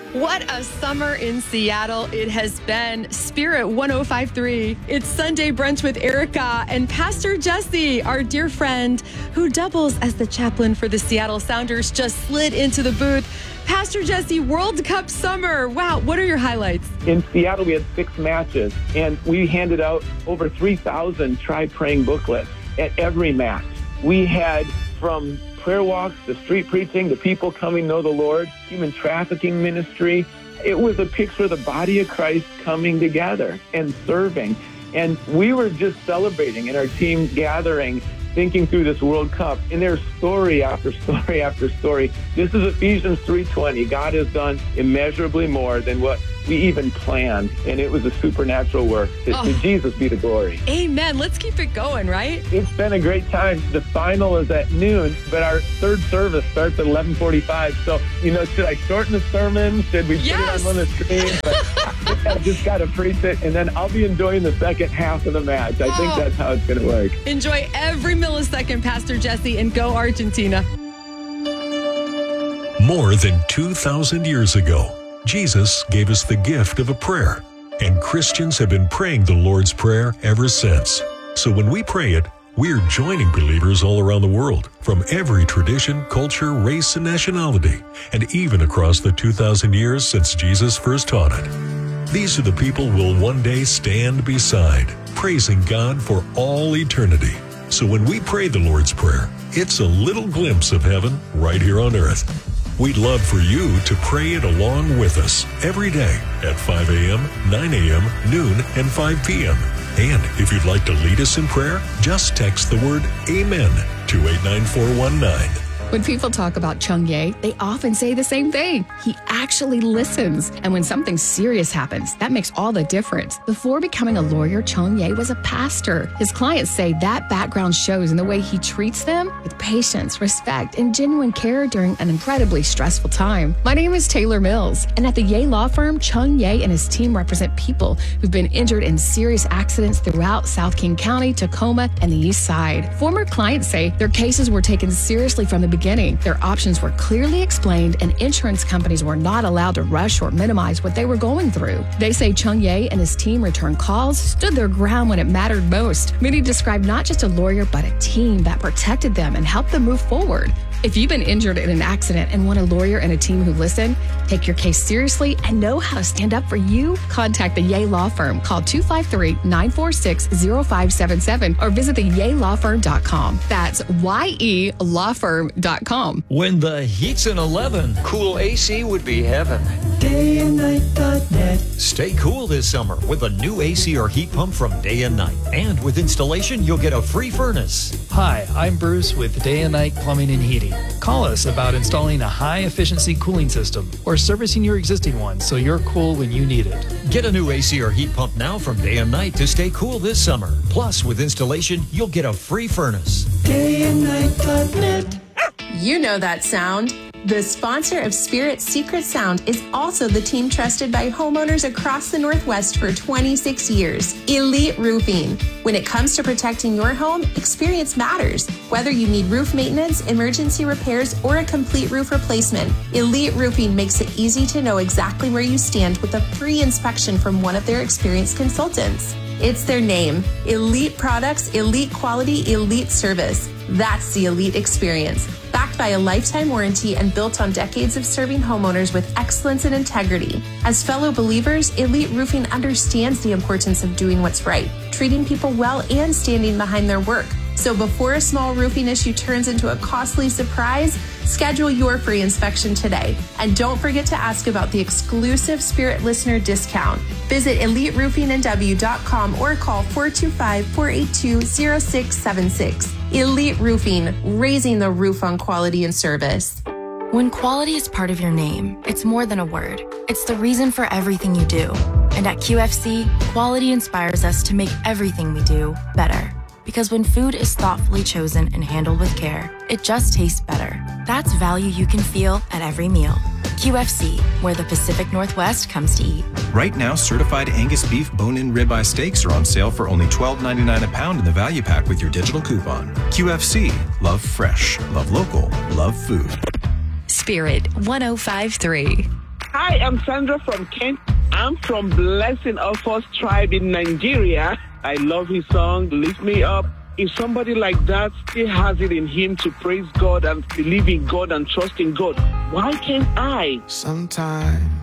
What a summer in Seattle it has been. Spirit 105.3. It's Sunday Brunch with Erica and Pastor Jesse, our dear friend who doubles as the chaplain for the Seattle Sounders, just slid into the booth. Pastor Jesse, World Cup summer. Wow, what are your highlights? In Seattle, we had 6 matches, and we handed out over 3,000 Try Praying booklets at every match. We had from prayer walks, the street preaching, the people coming to know the Lord, human trafficking ministry. It was a picture of the body of Christ coming together and serving. And we were just celebrating in our team gathering, thinking through this World Cup. And there's story after story after story. This is Ephesians 3:20. God has done immeasurably more than what we even planned. And it was a supernatural work. To Jesus be the glory. Amen. Let's keep it going, right? It's been a great time. The final is at noon, but our third service starts at 11:45. So, should I shorten the sermon? Should we put it on one of the screens? I just got to preach it, and then I'll be enjoying the second half of the match. I think that's how it's going to work. Enjoy every millisecond, Pastor Jesse, and go Argentina. More than 2,000 years ago, Jesus gave us the gift of a prayer, and Christians have been praying the Lord's Prayer ever since. So when we pray it, we're joining believers all around the world, from every tradition, culture, race, and nationality, and even across the 2,000 years since Jesus first taught it. These are the people we'll one day stand beside, praising God for all eternity. So when we pray the Lord's Prayer, it's a little glimpse of heaven right here on earth. We'd love for you to pray it along with us every day at 5 a.m., 9 a.m., noon, and 5 p.m. And if you'd like to lead us in prayer, just text the word AMEN to 89419. When people talk about Chung Ye, they often say the same thing. He actually listens. And when something serious happens, that makes all the difference. Before becoming a lawyer, Chung Ye was a pastor. His clients say that background shows in the way he treats them with patience, respect, and genuine care during an incredibly stressful time. My name is Taylor Mills, and at the Ye Law Firm, Chung Ye and his team represent people who've been injured in serious accidents throughout South King County, Tacoma, and the East Side. Former clients say their cases were taken seriously from the beginning. Their options were clearly explained, and insurance companies were not allowed to rush or minimize what they were going through. They say Chung Ye and his team returned calls, stood their ground when it mattered most. Many described not just a lawyer, but a team that protected them and helped them move forward. If you've been injured in an accident and want a lawyer and a team who listen, take your case seriously, and know how to stand up for you, contact the Ye Law Firm. Call 253-946-0577 or visit theyelawfirm.com. That's YELawfirm.com. When the heat's an 11, cool AC would be heaven. DayandNight.net. Stay cool this summer with a new AC or heat pump from Day and Night. And with installation, you'll get a free furnace. Hi, I'm Bruce with Day and Night Plumbing and Heating. Call us about installing a high-efficiency cooling system or servicing your existing one so you're cool when you need it. Get a new AC or heat pump now from Day and Night to stay cool this summer. Plus, with installation, you'll get a free furnace. DayandNight.net. You know that sound. The sponsor of Spirit's Secret Sound is also the team trusted by homeowners across the Northwest for 26 years, Elite Roofing. When it comes to protecting your home, experience matters. Whether you need roof maintenance, emergency repairs, or a complete roof replacement, Elite Roofing makes it easy to know exactly where you stand with a free inspection from one of their experienced consultants. It's their name, Elite Products, Elite Quality, Elite Service. That's the Elite experience. Backed by a lifetime warranty and built on decades of serving homeowners with excellence and integrity. As fellow believers, Elite Roofing understands the importance of doing what's right, treating people well, and standing behind their work. So before a small roofing issue turns into a costly surprise, schedule your free inspection today. And don't forget to ask about the exclusive Spirit listener discount. Visit EliteRoofingNW.com or call 425-482-0676. Elite Roofing, raising the roof on quality and service. When quality is part of your name, it's more than a word. It's the reason for everything you do. And at QFC, quality inspires us to make everything we do better. Because when food is thoughtfully chosen and handled with care, it just tastes better. That's value you can feel at every meal. QFC, where the Pacific Northwest comes to eat. Right now, certified Angus beef bone-in ribeye steaks are on sale for only $12.99 a pound in the value pack with your digital coupon. QFC, love fresh, love local, love food. Spirit 105.3. Hi, I'm Sandra from Kent. I'm from Blessing of Us tribe in Nigeria. I love his song, Lift Me Up. If somebody like that still has it in him to praise God and believe in God and trust in God, why can't I? Sometimes